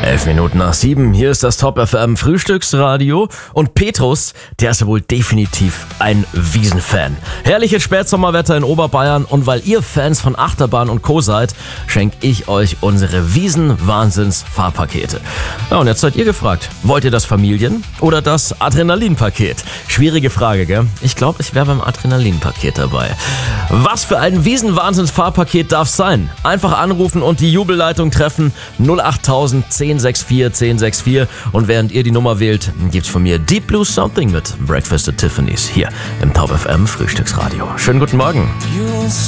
11:07, hier ist das Top FM Frühstücksradio und Petrus, der ist ja wohl definitiv ein Wiesenfan. Herrliches Spätsommerwetter in Oberbayern und weil ihr Fans von Achterbahn und Co. seid, schenke ich euch unsere Wiesen-Wahnsinns-Fahrpakete. Ja, und jetzt seid ihr gefragt, wollt ihr das Familien- oder das Adrenalin-Paket? Schwierige Frage, gell? Ich glaube, ich wäre beim Adrenalin-Paket dabei. Was für ein Wiesen-Wahnsinns-Fahrpaket darf es sein? Einfach anrufen und die Jubelleitung treffen 08000 1064 1064 und während ihr die Nummer wählt, gibt's von mir Deep Blue Something mit Breakfast at Tiffany's hier im Top FM Frühstücksradio. Schönen guten Morgen.